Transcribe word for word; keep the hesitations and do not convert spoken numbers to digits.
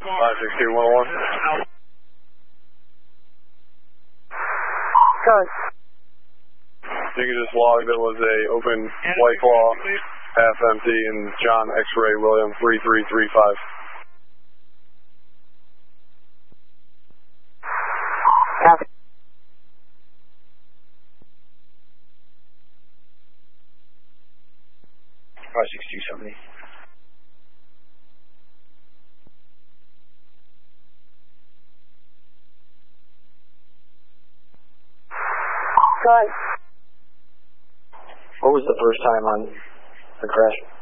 five six two one one. Good. You can just log that was a open White Claw, half empty, and John X-Ray William three three three five. Copy. five six two seventy. Good. What was the first time on the crash?